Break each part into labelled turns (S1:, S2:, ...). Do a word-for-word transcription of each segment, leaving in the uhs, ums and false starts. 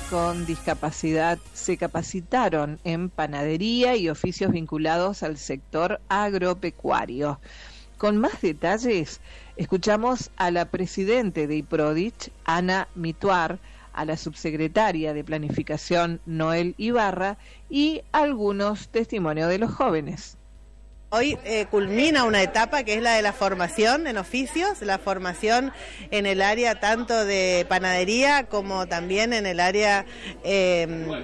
S1: con discapacidad se capacitaron en panadería y oficios vinculados al sector agropecuario. Con más detalles, escuchamos a la presidente de IPRODICH, Ana Mituar, a la subsecretaria de Planificación, Noel Ibarra, y algunos testimonios de los jóvenes.
S2: Hoy eh, culmina una etapa que es la de la formación en oficios, la formación en el área tanto de panadería como también en el área eh,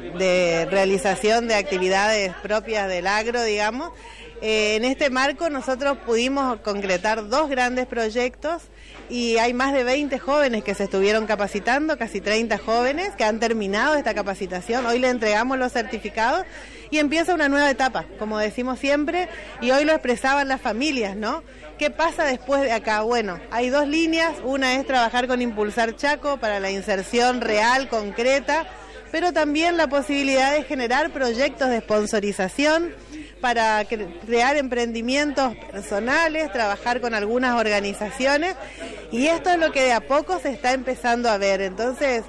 S2: de realización de actividades propias del agro, digamos. Eh, en este marco nosotros pudimos concretar dos grandes proyectos y hay más de veinte jóvenes que se estuvieron capacitando, casi treinta jóvenes que han terminado esta capacitación. Hoy le entregamos los certificados y empieza una nueva etapa, como decimos siempre, y hoy lo expresaban las familias, ¿no? ¿Qué pasa después de acá? Bueno, hay dos líneas, una es trabajar con Impulsar Chaco para la inserción real, concreta, pero también la posibilidad de generar proyectos de sponsorización para cre- crear emprendimientos personales, trabajar con algunas organizaciones, y esto es lo que de a poco se está empezando a ver. Entonces,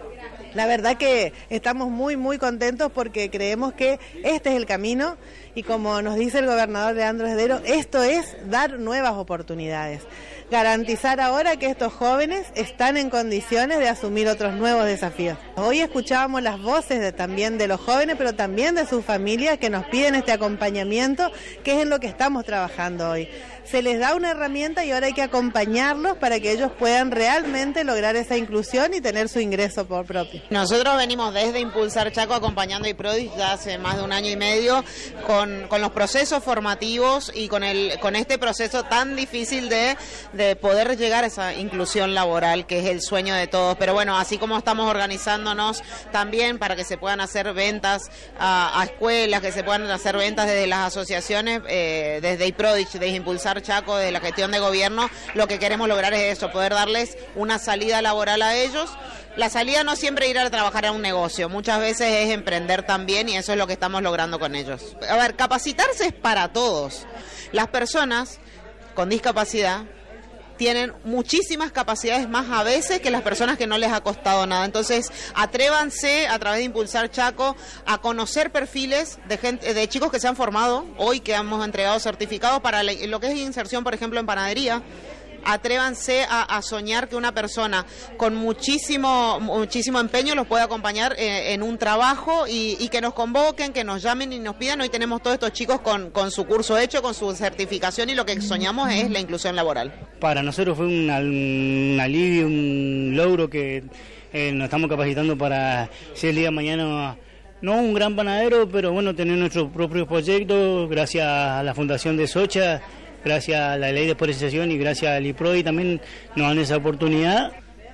S2: la verdad que estamos muy, muy contentos porque creemos que este es el camino y como nos dice el gobernador Leandro Esdero, esto es dar nuevas oportunidades. Garantizar ahora que estos jóvenes están en condiciones de asumir otros nuevos desafíos. Hoy escuchábamos las voces de, también de los jóvenes, pero también de sus familias que nos piden este acompañamiento, que es en lo que estamos trabajando hoy. Se les da una herramienta y ahora hay que acompañarlos para que ellos puedan realmente lograr esa inclusión y tener su ingreso por propio.
S3: Nosotros venimos desde Impulsar Chaco acompañando a IPRODICH ya hace más de un año y medio con, con los procesos formativos y con el con este proceso tan difícil de, de poder llegar a esa inclusión laboral que es el sueño de todos. Pero bueno, así como estamos organizándonos también para que se puedan hacer ventas a, a escuelas, que se puedan hacer ventas desde las asociaciones, eh, desde IPRODICH, desde Impulsar Chaco, de la gestión de gobierno, lo que queremos lograr es eso, poder darles una salida laboral a ellos. La salida no siempre es ir a trabajar a un negocio, muchas veces es emprender también y eso es lo que estamos logrando con ellos. A ver, capacitarse es para todos. Las personas con discapacidad tienen muchísimas capacidades más a veces que las personas que no les ha costado nada. Entonces, atrévanse a través de Impulsar Chaco a conocer perfiles de gente, de chicos que se han formado, hoy que hemos entregado certificados para lo que es inserción, por ejemplo, en panadería. Atrévanse a, a soñar que una persona con muchísimo muchísimo empeño los puede acompañar eh, en un trabajo y, y que nos convoquen, que nos llamen y nos pidan. Hoy tenemos todos estos chicos con, con su curso hecho, con su certificación y lo que soñamos es la inclusión laboral.
S4: Para nosotros fue un, un alivio, un logro que eh, nos estamos capacitando para si el día de mañana no un gran panadero, pero bueno, tener nuestros propios proyectos gracias a la Fundación de Socha. Gracias a la ley de exportación y gracias al IPRODI también nos dan esa oportunidad.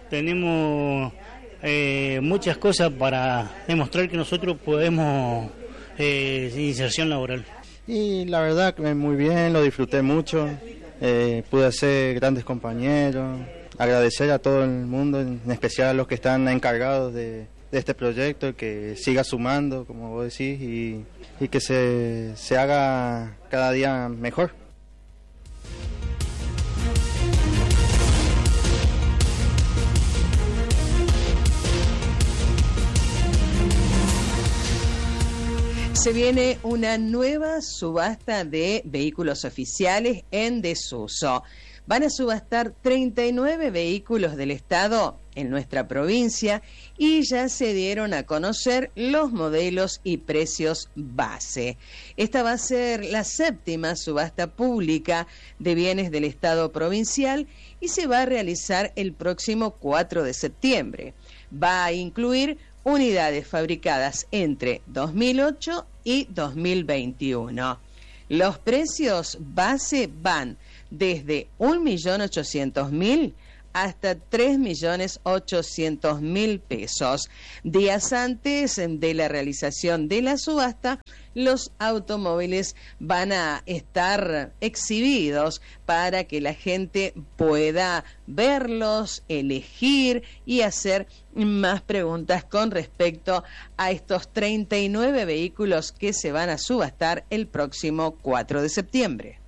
S4: Tenemos eh, muchas cosas para demostrar que nosotros podemos eh, inserción laboral.
S5: Y la verdad que muy bien, lo disfruté mucho, eh, pude hacer grandes compañeros, agradecer a todo el mundo, en especial a los que están encargados de, de este proyecto, que siga sumando, como vos decís, y, y que se, se haga cada día mejor.
S6: Se viene una nueva subasta de vehículos oficiales en desuso. Van a subastar treinta y nueve vehículos del Estado en nuestra provincia y ya se dieron a conocer los modelos y precios base. Esta va a ser la séptima subasta pública de bienes del Estado provincial y se va a realizar el próximo cuatro de septiembre. Va a incluir unidades fabricadas entre dos mil ocho y dos mil veintiuno. Los precios base van desde un millón ochocientos mil hasta tres millones ochocientos mil pesos. Días antes de la realización de la subasta, los automóviles van a estar exhibidos para que la gente pueda verlos, elegir y hacer más preguntas con respecto a estos treinta y nueve vehículos que se van a subastar el próximo cuatro de septiembre.